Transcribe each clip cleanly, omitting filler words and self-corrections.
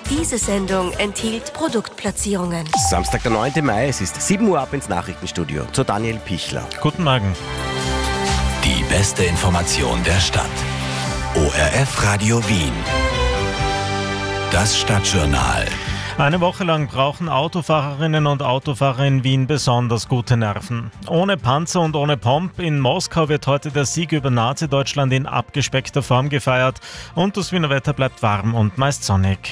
Diese Sendung enthielt Produktplatzierungen. Samstag, der 9. Mai, es ist 7 Uhr ab ins Nachrichtenstudio zu Daniel Pichler. Guten Morgen. Die beste Information der Stadt. ORF Radio Wien. Das Stadtjournal. Eine Woche lang brauchen Autofahrerinnen und Autofahrer in Wien besonders gute Nerven. Ohne Panzer und ohne Pomp. In Moskau wird heute der Sieg über Nazi-Deutschland in abgespeckter Form gefeiert. Und das Wiener Wetter bleibt warm und meist sonnig.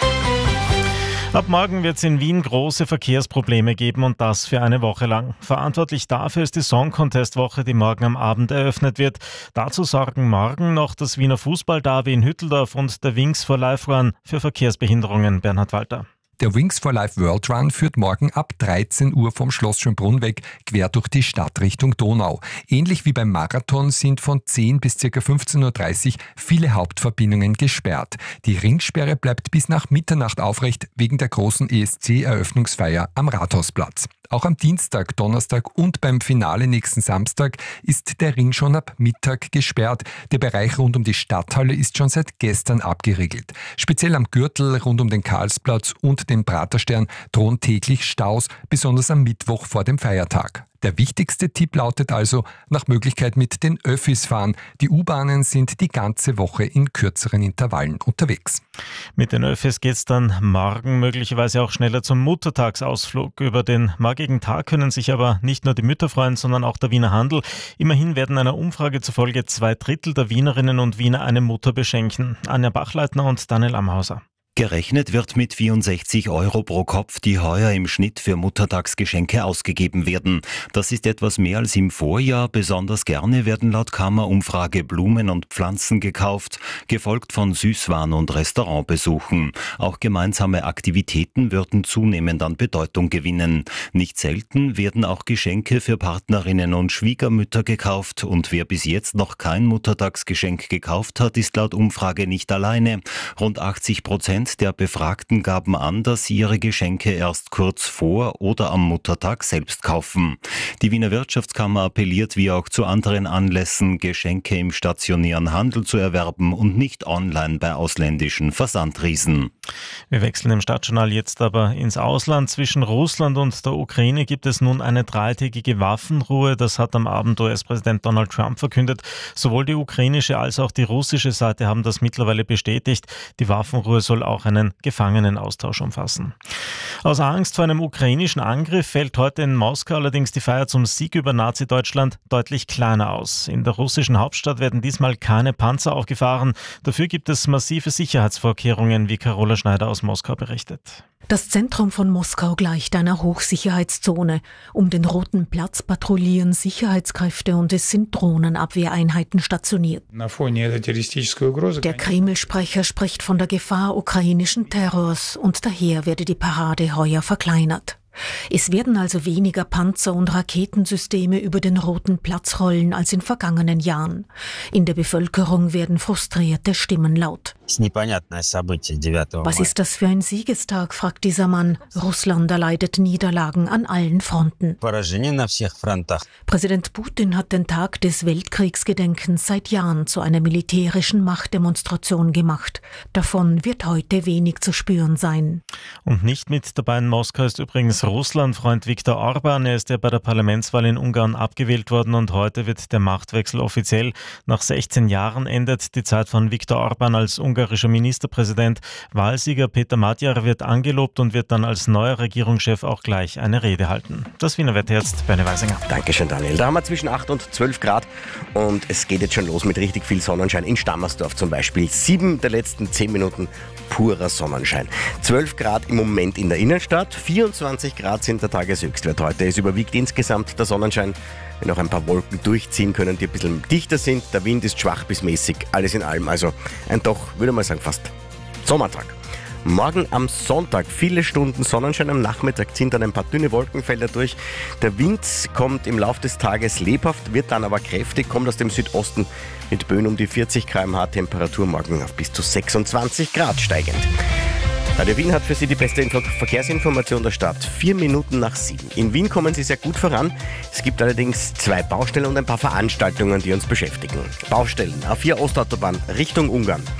Ab morgen wird es in Wien große Verkehrsprobleme geben und das für eine Woche lang. Verantwortlich dafür ist die Song Contest Woche, die morgen am Abend eröffnet wird. Dazu sorgen morgen noch das Wiener Fußball-Derby in Hütteldorf und der Wings for Life Run für Verkehrsbehinderungen. Bernhard Walter. Der Wings for Life World Run führt morgen ab 13 Uhr vom Schloss Schönbrunn weg quer durch die Stadt Richtung Donau. Ähnlich wie beim Marathon sind von 10 bis ca. 15.30 Uhr viele Hauptverbindungen gesperrt. Die Ringsperre bleibt bis nach Mitternacht aufrecht wegen der großen ESC-Eröffnungsfeier am Rathausplatz. Auch am Dienstag, Donnerstag und beim Finale nächsten Samstag ist der Ring schon ab Mittag gesperrt. Der Bereich rund um die Stadthalle ist schon seit gestern abgeriegelt. Speziell am Gürtel rund um den Karlsplatz und den Praterstern drohen täglich Staus, besonders am Mittwoch vor dem Feiertag. Der wichtigste Tipp lautet also, nach Möglichkeit mit den Öffis fahren. Die U-Bahnen sind die ganze Woche in kürzeren Intervallen unterwegs. Mit den Öffis geht's dann morgen möglicherweise auch schneller zum Muttertagsausflug. Über den morgigen Tag können sich aber nicht nur die Mütter freuen, sondern auch der Wiener Handel. Immerhin werden einer Umfrage zufolge 2/3 der Wienerinnen und Wiener eine Mutter beschenken. Anja Bachleitner und Daniel Amhauser. Gerechnet wird mit 64 Euro pro Kopf, die heuer im Schnitt für Muttertagsgeschenke ausgegeben werden. Das ist etwas mehr als im Vorjahr. Besonders gerne werden laut Kammerumfrage Blumen und Pflanzen gekauft, gefolgt von Süßwaren- und Restaurantbesuchen. Auch gemeinsame Aktivitäten würden zunehmend an Bedeutung gewinnen. Nicht selten werden auch Geschenke für Partnerinnen und Schwiegermütter gekauft. Und wer bis jetzt noch kein Muttertagsgeschenk gekauft hat, ist laut Umfrage nicht alleine. Rund 80% der Befragten gaben an, dass sie ihre Geschenke erst kurz vor oder am Muttertag selbst kaufen. Die Wiener Wirtschaftskammer appelliert wie auch zu anderen Anlässen, Geschenke im stationären Handel zu erwerben und nicht online bei ausländischen Versandriesen. Wir wechseln im Stadtjournal jetzt aber ins Ausland. Zwischen Russland und der Ukraine gibt es nun eine 3-tägige Waffenruhe. Das hat am Abend US-Präsident Donald Trump verkündet. Sowohl die ukrainische als auch die russische Seite haben das mittlerweile bestätigt. Die Waffenruhe soll auch einen Gefangenenaustausch umfassen. Aus Angst vor einem ukrainischen Angriff fällt heute in Moskau allerdings die Feier zum Sieg über Nazi-Deutschland deutlich kleiner aus. In der russischen Hauptstadt werden diesmal keine Panzer aufgefahren. Dafür gibt es massive Sicherheitsvorkehrungen, wie Carola Schneider aus Moskau berichtet. Das Zentrum von Moskau gleicht einer Hochsicherheitszone. Um den Roten Platz patrouillieren Sicherheitskräfte und es sind Drohnenabwehreinheiten stationiert. Der Kreml-Sprecher spricht von der Gefahr ukrainischen Terrors und daher werde die Parade heuer verkleinert. Es werden also weniger Panzer und Raketensysteme über den Roten Platz rollen als in vergangenen Jahren. In der Bevölkerung werden frustrierte Stimmen laut. Was ist das für ein Siegestag, fragt dieser Mann. Russland erleidet Niederlagen an allen Fronten. Präsident Putin hat den Tag des Weltkriegsgedenkens seit Jahren zu einer militärischen Machtdemonstration gemacht. Davon wird heute wenig zu spüren sein. Und nicht mit dabei in Moskau ist übrigens Russland-Freund Viktor Orban. Er ist ja bei der Parlamentswahl in Ungarn abgewählt worden und heute wird der Machtwechsel offiziell. Nach 16 Jahren endet die Zeit von Viktor Orban als ungarischer Ministerpräsident. Wahlsieger Peter Magyar wird angelobt und wird dann als neuer Regierungschef auch gleich eine Rede halten. Das Wiener Wetter jetzt, Bernie Weisinger. Dankeschön, Daniel. Da haben wir zwischen 8 und 12 Grad und es geht jetzt schon los mit richtig viel Sonnenschein. In Stammersdorf zum Beispiel 7 der letzten 10 Minuten purer Sonnenschein. 12 Grad im Moment in der Innenstadt, 24 Grad sind der Tageshöchstwert heute. Es überwiegt insgesamt der Sonnenschein, wenn auch ein paar Wolken durchziehen können, die ein bisschen dichter sind. Der Wind ist schwach bis mäßig, alles in allem. Also ein doch, würde man sagen, fast Sommertag. Morgen am Sonntag viele Stunden Sonnenschein, am Nachmittag ziehen dann ein paar dünne Wolkenfelder durch. Der Wind kommt im Laufe des Tages lebhaft, wird dann aber kräftig, kommt aus dem Südosten mit Böen um die 40 km/h, Temperatur morgen auf bis zu 26 Grad steigend. Radio Wien hat für Sie die beste Verkehrsinformation der Stadt. 4 Minuten nach 7. In Wien kommen Sie sehr gut voran. Es gibt allerdings 2 Baustellen und ein paar Veranstaltungen, die uns beschäftigen. Baustellen: A4 Ostautobahn Richtung Ungarn.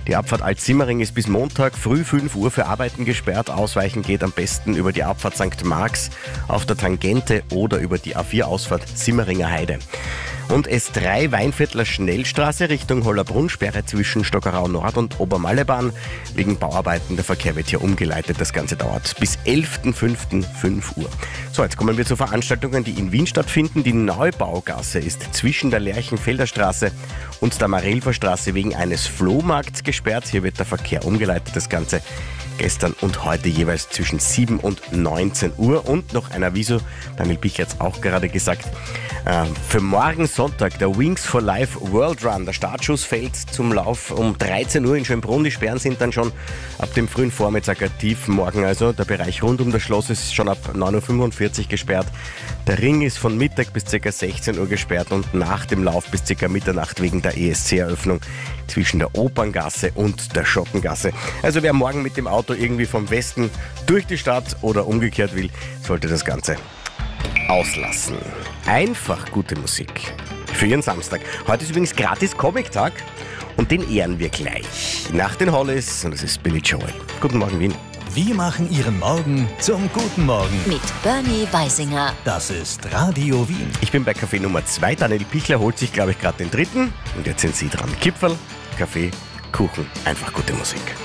Die Abfahrt Alt-Simmering ist bis Montag früh 5 Uhr für Arbeiten gesperrt. Ausweichen geht am besten über die Abfahrt St. Marx auf der Tangente oder über die A4-Ausfahrt Simmeringer Heide. Und S3 Weinviertler Schnellstraße Richtung Hollabrunn, Sperre zwischen Stockerau Nord und Obermallebahn. Wegen Bauarbeiten, der Verkehr wird hier umgeleitet. Das Ganze dauert bis 11.05. 5 Uhr. So, jetzt kommen wir zu Veranstaltungen, die in Wien stattfinden. Die Neubaugasse ist zwischen der Lerchenfelder Straße und der Marilfer Straße wegen eines Flohmarkts gesperrt. Hier wird der Verkehr umgeleitet. Das Ganze gestern und heute jeweils zwischen 7 und 19 Uhr. Und noch ein Aviso, Daniel Pichler hat es auch gerade gesagt, für morgen Sonntag der Wings for Life World Run. Der Startschuss fällt zum Lauf um 13 Uhr in Schönbrunn. Die Sperren sind dann schon ab dem frühen Vormittag aktiv. Morgen also der Bereich rund um das Schloss ist schon ab 9.45 Uhr gesperrt. Der Ring ist von Mittag bis ca. 16 Uhr gesperrt und nach dem Lauf bis ca. Mitternacht wegen der ESC-Eröffnung zwischen der Operngasse und der Schottengasse. Also wer morgen mit dem Auto irgendwie vom Westen durch die Stadt oder umgekehrt will, sollte das Ganze auslassen. Einfach gute Musik für Ihren Samstag. Heute ist übrigens gratis Comic-Tag und den ehren wir gleich nach den Hollies und das ist Billy Joel. Guten Morgen Wien. Wir machen Ihren Morgen zum guten Morgen. Mit Bernie Weisinger. Das ist Radio Wien. Ich bin bei Kaffee Nummer 2. Daniel Pichler holt sich, glaube ich, gerade den dritten. Und jetzt sind Sie dran. Kipferl, Kaffee, Kuchen, einfach gute Musik.